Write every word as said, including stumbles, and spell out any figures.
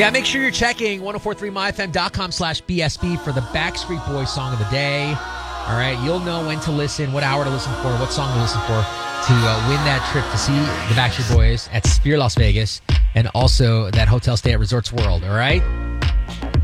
Yeah, make sure you're checking ten forty-three my f m dot com slash B S B for the Backstreet Boys song of the day. All right, you'll know when to listen, what hour to listen for, what song to listen for to uh, win that trip to see the Backstreet Boys at Sphere Las Vegas and also that hotel stay at Resorts World, all right?